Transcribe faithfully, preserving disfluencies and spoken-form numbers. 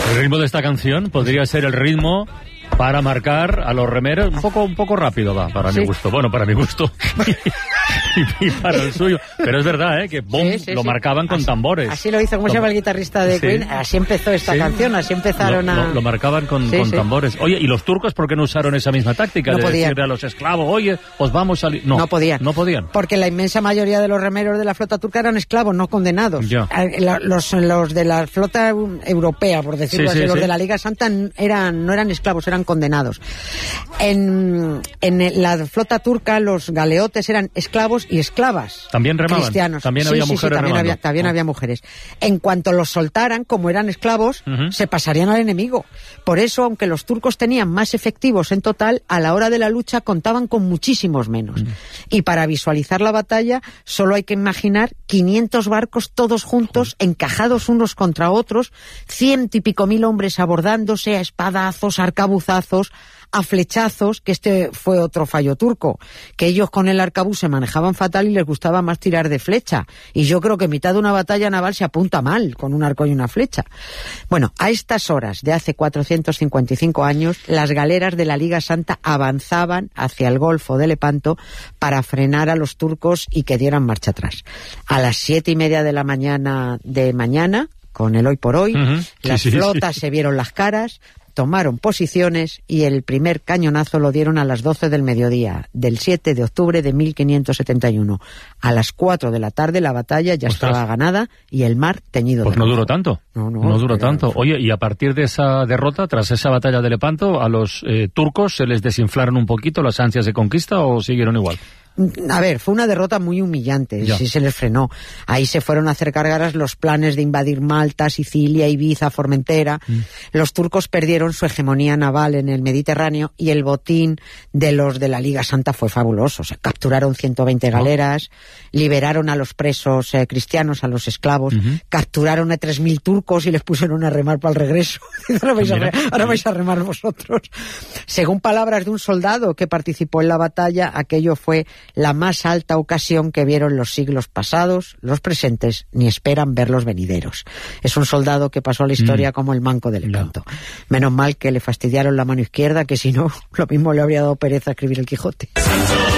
El ritmo de esta canción podría ser el ritmo para marcar a los remeros un poco, un poco rápido, va, para sí. mi gusto. Bueno, para mi gusto. y, y para el suyo. Pero es verdad, ¿eh? Que boom, sí, sí, lo sí. marcaban con así, tambores. Así lo hizo, ¿cómo se llama el guitarrista de sí. Queen? Así empezó esta sí. canción, así empezaron lo, a... Lo, lo marcaban con, sí, con sí. tambores. Oye, ¿y los turcos por qué no usaron esa misma táctica? No de podían. decirle a los esclavos, oye, os vamos a... No, no podían. No podían. Porque la inmensa mayoría de los remeros de la flota turca eran esclavos, no condenados. Ya. Los, los de la flota europea, por decirlo sí, así, sí, los sí. de la Liga Santa eran, no eran esclavos, eran condenados. En, en la flota turca los galeotes eran esclavos y esclavas. También remaban. Cristianos. También sí, había sí, mujeres sí, también remando. había, también oh. había mujeres. En cuanto los soltaran, como eran esclavos, uh-huh. se pasarían al enemigo. Por eso, aunque los turcos tenían más efectivos en total, a la hora de la lucha contaban con muchísimos menos. Uh-huh. Y para visualizar la batalla, solo hay que imaginar quinientos barcos todos juntos, uh-huh. encajados unos contra otros, ciento y pico mil hombres abordándose a espadazos, arcabuzazos, a flechazos, que este fue otro fallo turco, que ellos con el arcabuz se manejaban fatal y les gustaba más tirar de flecha. Y yo creo que mitad de una batalla naval se apunta mal con un arco y una flecha. Bueno, a estas horas de hace cuatrocientos cincuenta y cinco años, las galeras de la Liga Santa avanzaban hacia el Golfo de Lepanto para frenar a los turcos y que dieran marcha atrás. A las siete y media de la mañana de mañana, con el hoy por hoy, uh-huh. las sí, sí, flotas sí. se vieron las caras, tomaron posiciones y el primer cañonazo lo dieron a las doce del mediodía, del siete de octubre de mil quinientos setenta y uno. A las cuatro de la tarde la batalla ya Ostras. estaba ganada y el mar teñido pues de no rojo. duró tanto. No, no, no duró pero... tanto. Oye, y a partir de esa derrota, tras esa batalla de Lepanto, ¿a los eh, turcos se les desinflaron un poquito las ansias de conquista o siguieron igual? A ver, fue una derrota muy humillante, ya. sí se les frenó. Ahí se fueron a hacer cargaras los planes de invadir Malta, Sicilia, Ibiza, Formentera. Mm. Los turcos perdieron su hegemonía naval en el Mediterráneo y el botín de los de la Liga Santa fue fabuloso. O sea, capturaron ciento veinte galeras, oh. liberaron a los presos eh, cristianos, a los esclavos, uh-huh. capturaron a tres mil turcos y les pusieron a remar para el regreso. ahora, vais a re- ahora vais a remar vosotros. Según palabras de un soldado que participó en la batalla, aquello fue la más alta ocasión que vieron los siglos pasados, los presentes, ni esperan ver los venideros. Es un soldado que pasó a la historia mm. como el manco del Lepanto. No. Menos mal que le fastidiaron la mano izquierda, que si no, lo mismo le habría dado pereza escribir el Quijote.